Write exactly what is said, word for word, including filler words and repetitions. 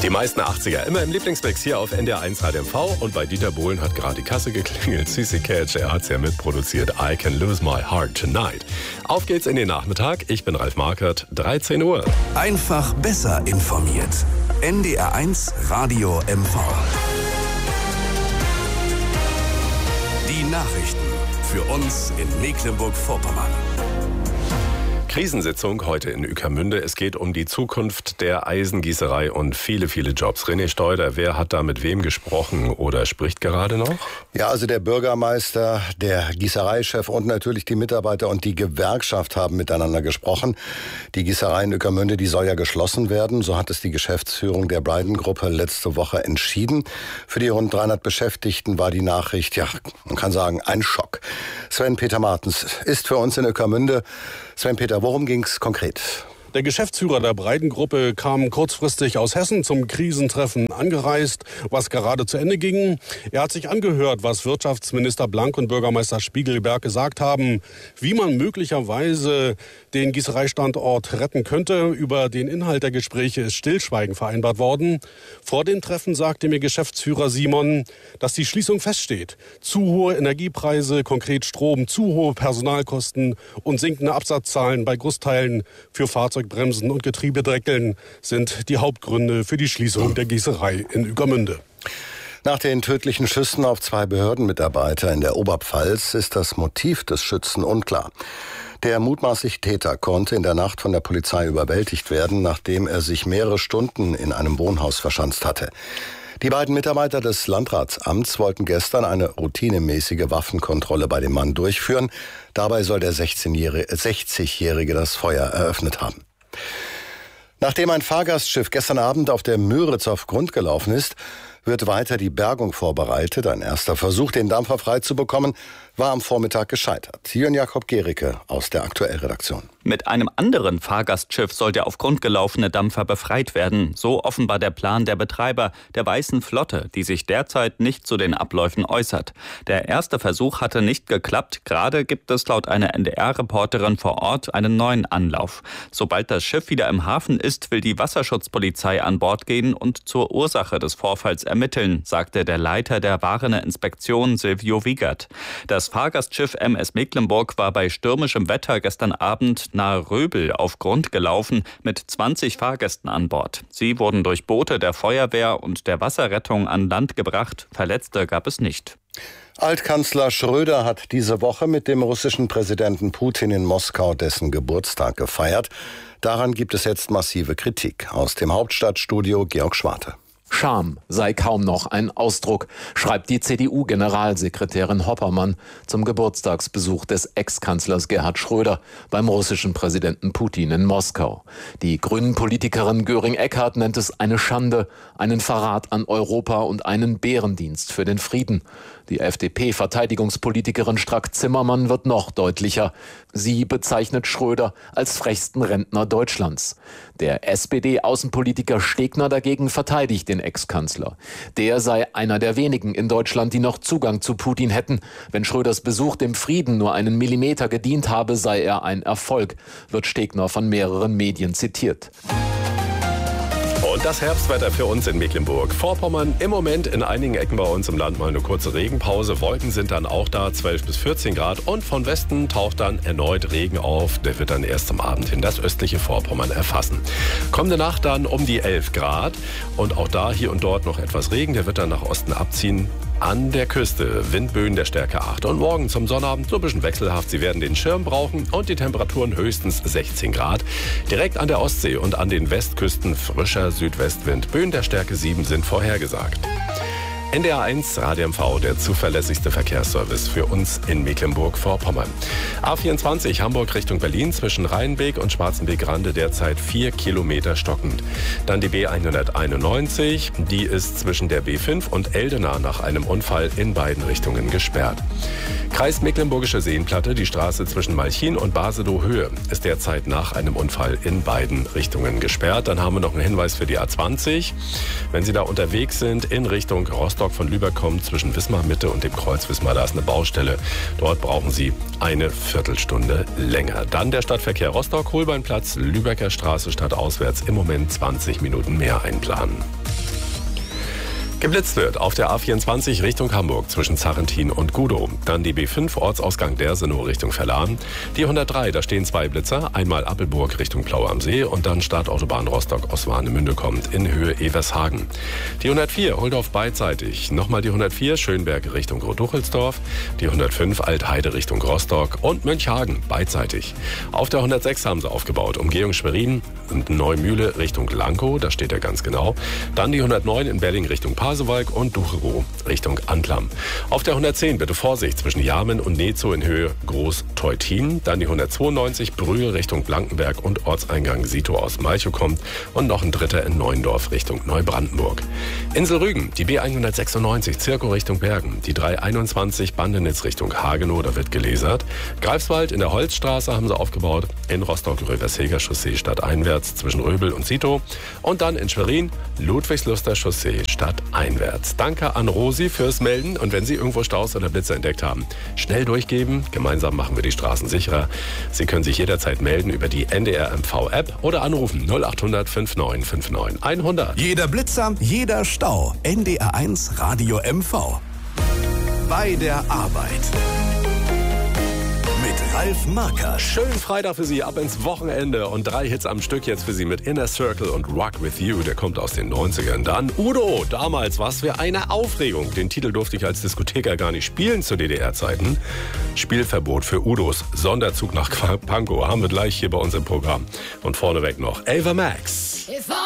Die meisten achtziger immer im Lieblingsmix hier auf N D R eins Radio M V. Und bei Dieter Bohlen hat gerade die Kasse geklingelt. C C Catch, er hat's ja mitproduziert. I Can Lose My Heart Tonight. Auf geht's in den Nachmittag. Ich bin Ralf Markert, dreizehn Uhr. Einfach besser informiert. N D R eins Radio M V. Die Nachrichten für uns in Mecklenburg-Vorpommern. Krisensitzung heute in Ueckermünde. Es geht um die Zukunft der Eisengießerei und viele, viele Jobs. René Steuder, wer hat da mit wem gesprochen oder spricht gerade noch? Ja, also der Bürgermeister, der Gießereichef und natürlich die Mitarbeiter und die Gewerkschaft haben miteinander gesprochen. Die Gießerei in Ueckermünde, die soll ja geschlossen werden. So hat es die Geschäftsführung der Bridon-Gruppe letzte Woche entschieden. Für die rund dreihundert Beschäftigten war die Nachricht, ja, man kann sagen, ein Schock. Sven-Peter Martens ist für uns in Ueckermünde. Sven-Peter, worum ging es konkret? Der Geschäftsführer der Bridon-Gruppe kam kurzfristig aus Hessen zum Krisentreffen angereist, was gerade zu Ende ging. Er hat sich angehört, was Wirtschaftsminister Blank und Bürgermeister Spiegelberg gesagt haben, wie man möglicherweise den Gießereistandort retten könnte. Über den Inhalt der Gespräche ist Stillschweigen vereinbart worden. Vor dem Treffen sagte mir Geschäftsführer Simon, dass die Schließung feststeht. Zu hohe Energiepreise, konkret Strom, zu hohe Personalkosten und sinkende Absatzzahlen bei Großteilen für Fahrzeuge Bremsen und Getriebedeckeln sind die Hauptgründe für die Schließung der Gießerei in Ueckermünde. Nach den tödlichen Schüssen auf zwei Behördenmitarbeiter in der Oberpfalz ist das Motiv des Schützen unklar. Der mutmaßliche Täter konnte in der Nacht von der Polizei überwältigt werden, nachdem er sich mehrere Stunden in einem Wohnhaus verschanzt hatte. Die beiden Mitarbeiter des Landratsamts wollten gestern eine routinemäßige Waffenkontrolle bei dem Mann durchführen. Dabei soll der sechzigjährige das Feuer eröffnet haben. Nachdem ein Fahrgastschiff gestern Abend auf der Müritz auf Grund gelaufen ist, wird weiter die Bergung vorbereitet. Ein erster Versuch, den Dampfer freizubekommen, war am Vormittag gescheitert. Jörn Jakob Gericke aus der Aktuellredaktion. Mit einem anderen Fahrgastschiff soll der auf Grund gelaufene Dampfer befreit werden. So offenbar der Plan der Betreiber der Weißen Flotte, die sich derzeit nicht zu den Abläufen äußert. Der erste Versuch hatte nicht geklappt. Gerade gibt es laut einer N D R-Reporterin vor Ort einen neuen Anlauf. Sobald das Schiff wieder im Hafen ist, will die Wasserschutzpolizei an Bord gehen und zur Ursache des Vorfalls ermitteln, sagte der Leiter der Warene-Inspektion Silvio Wiegert. Das Fahrgastschiff M S Mecklenburg war bei stürmischem Wetter gestern Abend nahe Röbel auf Grund gelaufen mit zwanzig Fahrgästen an Bord. Sie wurden durch Boote der Feuerwehr und der Wasserrettung an Land gebracht. Verletzte gab es nicht. Altkanzler Schröder hat diese Woche mit dem russischen Präsidenten Putin in Moskau dessen Geburtstag gefeiert. Daran gibt es jetzt massive Kritik. Aus dem Hauptstadtstudio Georg Schwarte. Scham sei kaum noch ein Ausdruck, schreibt die C D U-Generalsekretärin Hoppermann zum Geburtstagsbesuch des Ex-Kanzlers Gerhard Schröder beim russischen Präsidenten Putin in Moskau. Die Grünen-Politikerin Göring-Eckardt nennt es eine Schande, einen Verrat an Europa und einen Bärendienst für den Frieden. Die F D P-Verteidigungspolitikerin Strack-Zimmermann wird noch deutlicher. Sie bezeichnet Schröder als frechsten Rentner Deutschlands. Der S P D-Außenpolitiker Stegner dagegen verteidigt den Ex-Kanzler. Der sei einer der wenigen in Deutschland, die noch Zugang zu Putin hätten. Wenn Schröders Besuch dem Frieden nur einen Millimeter gedient habe, sei er ein Erfolg, wird Stegner von mehreren Medien zitiert. Und das Herbstwetter für uns in Mecklenburg-Vorpommern. Im Moment in einigen Ecken bei uns im Land mal eine kurze Regenpause. Wolken sind dann auch da, zwölf bis vierzehn Grad. Und von Westen taucht dann erneut Regen auf. Der wird dann erst am Abend hin das östliche Vorpommern erfassen. Kommende Nacht dann um die elf Grad. Und auch da hier und dort noch etwas Regen. Der wird dann nach Osten abziehen. An der Küste Windböen der Stärke acht. Und morgen zum Sonnabend so ein bisschen wechselhaft. Sie werden den Schirm brauchen und die Temperaturen höchstens sechzehn Grad. Direkt an der Ostsee und an den Westküsten frischer Südwestwind. Böen der Stärke sieben sind vorhergesagt. N D R eins Radio M V, der zuverlässigste Verkehrsservice für uns in Mecklenburg-Vorpommern. A vierundzwanzig Hamburg Richtung Berlin zwischen Rheinbeek und Schwarzenbeek-Rande derzeit vier Kilometer stockend. Dann die B hunderteinundneunzig, die ist zwischen der B fünf und Eldena nach einem Unfall in beiden Richtungen gesperrt. Kreis Mecklenburgische Seenplatte, die Straße zwischen Malchin und Basedow-Höhe ist derzeit nach einem Unfall in beiden Richtungen gesperrt. Dann haben wir noch einen Hinweis für die A zwanzig. Wenn Sie da unterwegs sind in Richtung Rostock von Lübeck kommen, zwischen Wismar-Mitte und dem Kreuz Wismar, da ist eine Baustelle. Dort brauchen Sie eine Viertelstunde länger. Dann der Stadtverkehr Rostock, Holbeinplatz, Lübecker Straße stadtauswärts im Moment zwanzig Minuten mehr einplanen. Geblitzt wird auf der A vierundzwanzig Richtung Hamburg zwischen Zarrentin und Gudow. Dann die B fünf Ortsausgang Dersenow Richtung Verlahen. Die hundertdrei, da stehen zwei Blitzer. Einmal Appelburg Richtung Plaue am See und dann Startautobahn Rostock-Oswarnemünde kommt in Höhe Evershagen. Die hundertvier Holdorf beidseitig. Nochmal die hundertvier Schönberg Richtung Großduchelsdorf. Die hundertfünf Altheide Richtung Rostock und Mönchhagen beidseitig. Auf der hundertsechs haben sie aufgebaut. Umgehung Schwerin und Neumühle Richtung Lankow, da steht er ganz genau. Dann die hundertneun in Belling Richtung Pasewalk und Ducherow Richtung Antlam. Auf der hundertzehn bitte Vorsicht zwischen Jarmen und Nezow in Höhe Groß-Teutin. Dann die hundertzweiundneunzig Brühl Richtung Blankenberg und Ortseingang Sito aus Malchow kommt. Und noch ein dritter in Neuendorf Richtung Neubrandenburg. Insel Rügen, die B hundertsechsundneunzig Zirkow Richtung Bergen. Die dreihunderteinundzwanzig Bandenitz Richtung Hagenow, da wird gelasert. Greifswald in der Holzstraße haben sie aufgebaut. In Rostock-Röversheger Chaussee stadteinwärts zwischen Röbel und Sito. Und dann in Schwerin Ludwigsluster Chaussee stadteinwärts. Danke an Rosi fürs Melden. Und wenn Sie irgendwo Staus oder Blitze entdeckt haben, schnell durchgeben. Gemeinsam machen wir die Straßen sicherer. Sie können sich jederzeit melden über die N D R M V-App oder anrufen null achthundert neunundfünfzig neunundfünfzig hundert. Jeder Blitzer, jeder Stau. N D R eins Radio M V. Bei der Arbeit. Mit Ralf Marker. Schönen Freitag für Sie, ab ins Wochenende und drei Hits am Stück jetzt für Sie mit Inner Circle und Rock With You, der kommt aus den neunzigern. Dann Udo, damals was für eine Aufregung. Den Titel durfte ich als Diskotheker gar nicht spielen zu D D R-Zeiten. Spielverbot für Udos, Sonderzug nach Pankow, haben wir gleich hier bei uns im Programm. Und vorneweg noch Ava Max. If